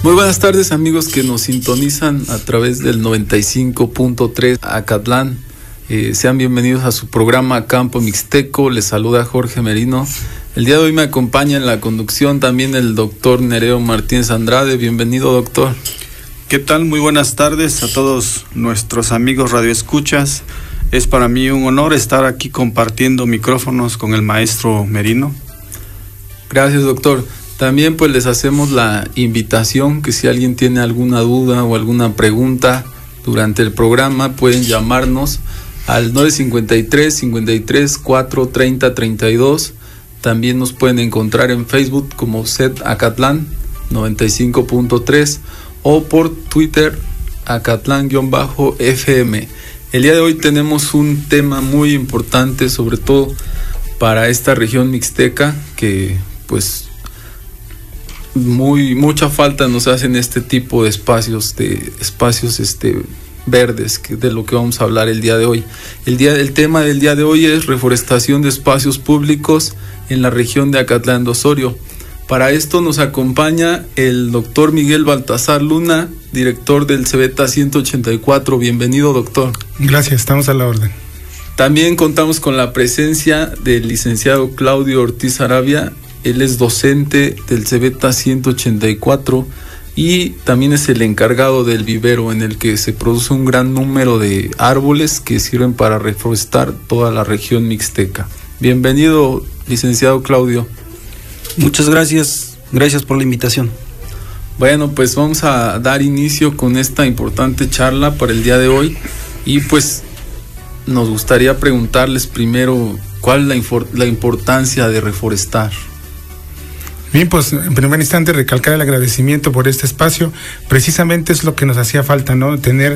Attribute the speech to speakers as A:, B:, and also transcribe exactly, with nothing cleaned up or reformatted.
A: Muy buenas tardes, amigos que nos sintonizan a través del noventa y cinco punto tres Acatlán. Eh, sean bienvenidos a su programa Campo Mixteco. Les saluda Jorge Merino. El día de hoy me acompaña en la conducción también el doctor Nereo Martínez Andrade. Bienvenido, doctor.
B: ¿Qué tal? Muy buenas tardes a todos nuestros amigos radioescuchas. Es para mí un honor estar aquí compartiendo micrófonos con el maestro Merino.
A: Gracias, doctor. También pues les hacemos la invitación que si alguien tiene alguna duda o alguna pregunta durante el programa pueden llamarnos al nueve cincuenta y tres, cincuenta y tres, cuatro, treinta, treinta y dos. También nos pueden encontrar en Facebook como C E T Acatlán noventa y cinco punto tres o por Twitter Acatlán-F M. El día de hoy tenemos un tema muy importante, sobre todo para esta región mixteca, que pues muy mucha falta nos hacen este tipo de espacios, de espacios este verdes, que de lo que vamos a hablar el día de hoy. El día el tema del día de hoy es reforestación de espacios públicos en la región de Acatlán de Osorio. Para esto nos acompaña el doctor Miguel Baltasar Luna, director del Cebeta ciento ochenta y cuatro. Bienvenido, doctor.
C: Gracias, estamos a la orden.
A: También contamos con la presencia del licenciado Claudio Ortiz Arabia. Él es docente del Cebeta ciento ochenta y cuatro y también es el encargado del vivero en el que se produce un gran número de árboles que sirven para reforestar toda la región mixteca. Bienvenido, licenciado Claudio.
D: Muchas gracias, gracias por la invitación.
A: Bueno, pues vamos a dar inicio con esta importante charla para el día de hoy y pues nos gustaría preguntarles primero cuál es la, infor- la importancia de reforestar.
C: Bien, pues en primer instante recalcar el agradecimiento por este espacio. Precisamente es lo que nos hacía falta, ¿no? Tener